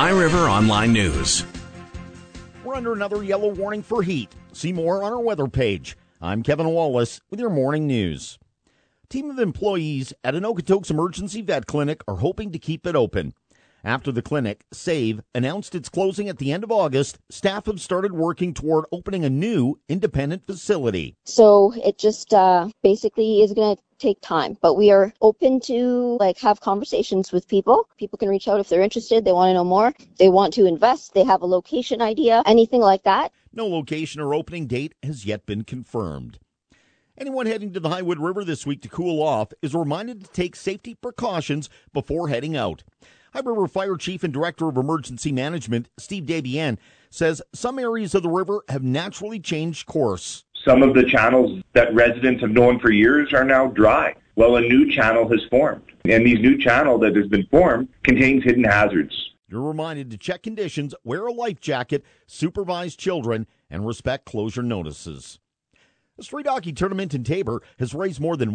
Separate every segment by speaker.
Speaker 1: High River Online News.
Speaker 2: We're under another yellow warning for heat. See more on our weather page. I'm Kevin Wallace with your morning news. A team of employees at an Okotoks emergency vet clinic are hoping to keep it open. After the clinic, SAVE, announced its closing at the end of August, staff have started working toward opening a new independent facility.
Speaker 3: So it just basically is going to take time, but we are open to have conversations with people. People can reach out if they're interested, they want to know more, they want to invest, they have a location idea, anything like that.
Speaker 2: No location or opening date has yet been confirmed. Anyone heading to the Highwood River this week to cool off is reminded to take safety precautions before heading out. High River Fire Chief and Director of Emergency Management, Steve Davian, says some areas of the river have naturally changed course.
Speaker 4: Some of the channels that residents have known for years are now dry. Well, a new channel has formed, and this new channel that has been formed contains hidden hazards.
Speaker 2: You're reminded to check conditions, wear a life jacket, supervise children, and respect closure notices. The street hockey tournament in Taber has raised more than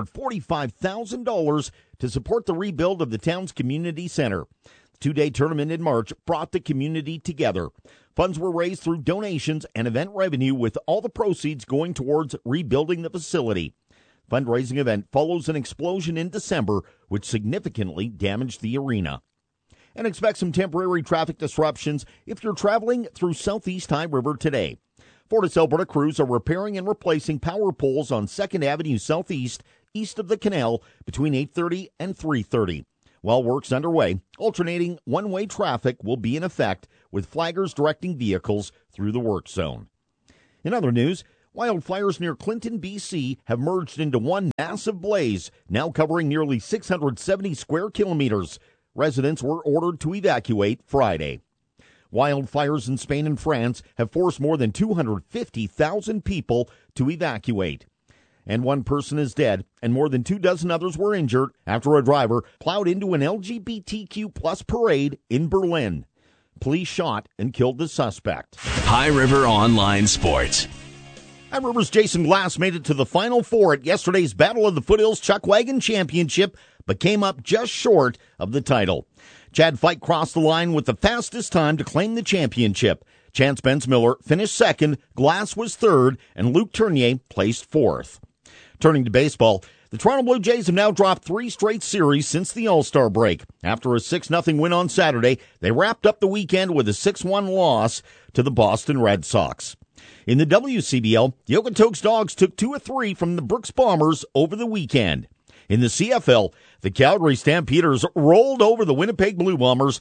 Speaker 2: $145,000 to support the rebuild of the town's community center. The two-day tournament in March brought the community together. Funds were raised through donations and event revenue, with all the proceeds going towards rebuilding the facility. Fundraising event follows an explosion in December, which significantly damaged the arena. And expect some temporary traffic disruptions if you're traveling through Southeast High River today. Fortis Alberta crews are repairing and replacing power poles on 2nd Avenue Southeast, east of the canal, between 8:30 and 3:30. While work's underway, alternating one-way traffic will be in effect, with flaggers directing vehicles through the work zone. In other news, wildfires near Clinton, BC have merged into one massive blaze, now covering nearly 670 square kilometers. Residents were ordered to evacuate Friday. Wildfires in Spain and France have forced more than 250,000 people to evacuate. And one person is dead, and more than 24 others were injured after a driver plowed into an LGBTQ+ parade in Berlin. Police shot and killed the suspect.
Speaker 1: High River Online Sports.
Speaker 2: High River's Jason Glass made it to the Final Four at yesterday's Battle of the Foothills Chuckwagon Championship, but came up just short of the title. Chad Fike crossed the line with the fastest time to claim the championship. Chance Benz-Miller finished second, Glass was third, and Luke Tournier placed fourth. Turning to baseball, the Toronto Blue Jays have now dropped 3 straight series since the All-Star break. After a 6-0 win on Saturday, they wrapped up the weekend with a 6-1 loss to the Boston Red Sox. In the WCBL, the Okotoks Dogs took 2 of 3 from the Brooks Bombers over the weekend. In the CFL, the Calgary Stampeders rolled over the Winnipeg Blue Bombers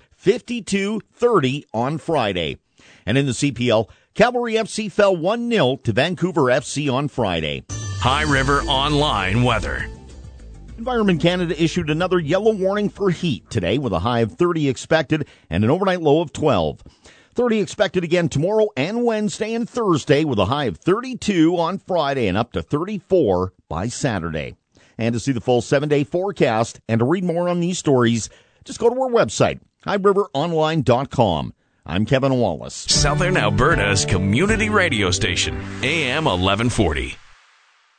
Speaker 2: 52-30 on Friday. And in the CPL, Cavalry FC fell 1-0 to Vancouver FC on Friday.
Speaker 1: High River Online Weather.
Speaker 2: Environment Canada issued another yellow warning for heat today, with a high of 30 expected and an overnight low of 12. 30 expected again tomorrow and Wednesday and Thursday, with a high of 32 on Friday and up to 34 by Saturday. And to see the full 7-day forecast and to read more on these stories, just go to our website, highriveronline.com. I'm Kevin Wallace.
Speaker 1: Southern Alberta's community radio station, AM 1140.